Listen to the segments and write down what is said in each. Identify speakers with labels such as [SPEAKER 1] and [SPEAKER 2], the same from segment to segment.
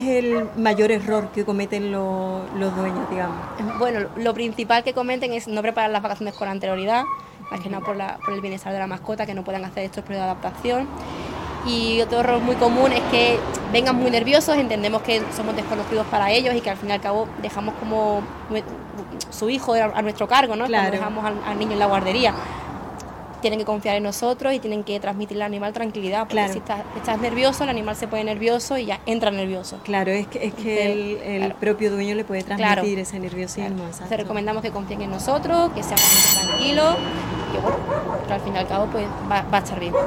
[SPEAKER 1] es el mayor error que cometen los dueños, digamos?
[SPEAKER 2] Bueno, lo principal que cometen es no preparar las vacaciones con anterioridad, más que nada por el bienestar de la mascota, que no puedan hacer estos periodos de adaptación. Y otro error muy común es que vengan muy nerviosos, entendemos que somos desconocidos para ellos y que al fin y al cabo dejamos como su hijo a nuestro cargo, ¿no?
[SPEAKER 1] Claro.
[SPEAKER 2] Cuando dejamos al niño en la guardería. Tienen que confiar en nosotros y tienen que transmitirle al animal tranquilidad, porque
[SPEAKER 1] claro.
[SPEAKER 2] si estás nervioso, el animal se pone nervioso y ya entra nervioso.
[SPEAKER 1] Claro, es que el claro. propio dueño le puede transmitir ese nerviosismo.
[SPEAKER 2] Claro. Entonces recomendamos que confíen en nosotros, que sean tranquilos, que bueno, pero al fin y al cabo pues va a estar bien.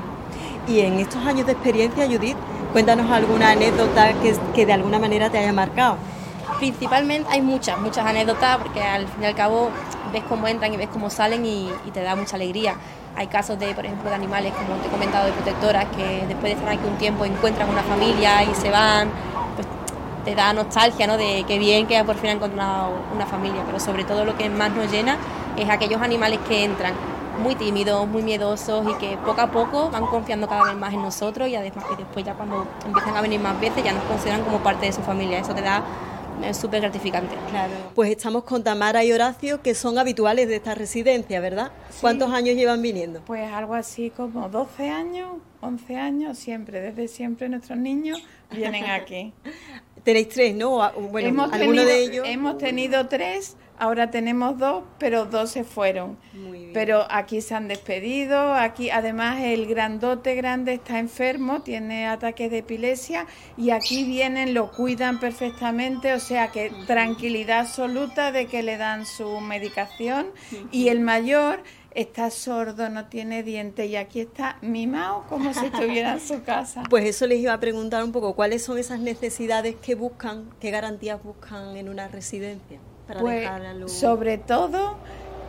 [SPEAKER 1] Y en estos años de experiencia, Judith, cuéntanos alguna anécdota que de alguna manera te haya marcado.
[SPEAKER 2] Principalmente hay muchas anécdotas, porque al fin y al cabo ves cómo entran y ves cómo salen y te da mucha alegría. Hay casos de, por ejemplo, de animales, como te he comentado, de protectoras, que después de estar aquí un tiempo encuentran una familia y se van, pues te da nostalgia, ¿no? De qué bien que por fin han encontrado una familia, pero sobre todo lo que más nos llena es aquellos animales que entran muy tímidos, muy miedosos y que poco a poco van confiando cada vez más en nosotros y después ya cuando empiezan a venir más veces ya nos consideran como parte de su familia. Eso te da... es súper gratificante.
[SPEAKER 1] Claro. Pues estamos con Tamara y Horacio, que son habituales de esta residencia, ¿verdad?
[SPEAKER 3] Sí.
[SPEAKER 1] ¿Cuántos años llevan viniendo?
[SPEAKER 3] Pues algo así como 12 años, 11 años, desde siempre nuestros niños vienen aquí.
[SPEAKER 1] Tenéis 3, ¿no? Bueno, alguno de ellos...
[SPEAKER 3] Hemos tenido 3, ahora tenemos 2, pero 2 se fueron.
[SPEAKER 1] Muy bien.
[SPEAKER 3] Pero aquí se han despedido, aquí además el grandote grande está enfermo, tiene ataques de epilepsia y aquí vienen, lo cuidan perfectamente, o sea que tranquilidad absoluta de que le dan su medicación y el mayor está sordo, no tiene dientes y aquí está mimado como si estuviera en su casa.
[SPEAKER 1] Pues eso les iba a preguntar un poco, ¿cuáles son esas necesidades que buscan, qué garantías buscan en una residencia para dejar a los...
[SPEAKER 3] Sobre todo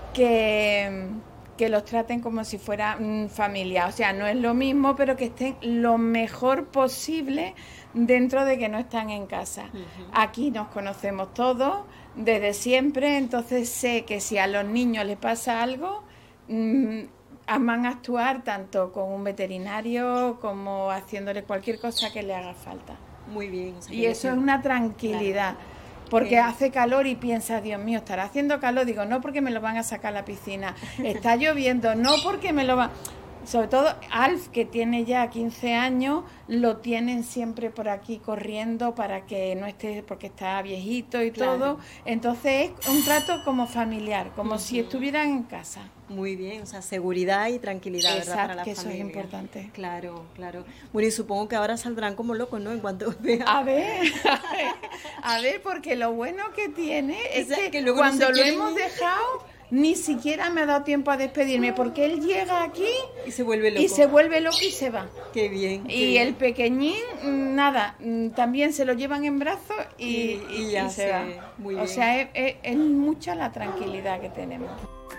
[SPEAKER 3] que los traten como si fueran familia, o sea, no es lo mismo, pero que estén lo mejor posible dentro de que no están en casa. Aquí nos conocemos todos desde siempre, entonces sé que si a los niños les pasa algo, van a actuar tanto con un veterinario como haciéndole cualquier cosa que le haga falta.
[SPEAKER 1] Muy bien. O sea,
[SPEAKER 3] y eso es una tranquilidad. Claro. Porque hace calor y piensas, Dios mío, estará haciendo calor. Digo, no porque me lo van a sacar a la piscina. Está lloviendo, no porque me lo van... Sobre todo Alf, que tiene ya 15 años, lo tienen siempre por aquí corriendo para que no esté, porque está viejito y todo. Entonces es un trato como familiar, como si estuvieran en casa.
[SPEAKER 1] Muy bien, o sea, seguridad y tranquilidad,
[SPEAKER 3] exacto,
[SPEAKER 1] ¿verdad? Para la
[SPEAKER 3] que
[SPEAKER 1] familia.
[SPEAKER 3] Eso es importante.
[SPEAKER 1] Claro, claro. Bueno, y supongo que ahora saldrán como locos, ¿no? En cuanto vean.
[SPEAKER 3] A ver, porque lo bueno que tiene es que cuando
[SPEAKER 1] no
[SPEAKER 3] lo hemos dejado... Ni siquiera me ha dado tiempo a despedirme porque él llega aquí
[SPEAKER 1] y se vuelve loco
[SPEAKER 3] y se va.
[SPEAKER 1] Qué bien.
[SPEAKER 3] Y el pequeñín, nada, también se lo llevan en brazos y ya se va.
[SPEAKER 1] Muy bien.
[SPEAKER 3] O sea, es mucha la tranquilidad que tenemos.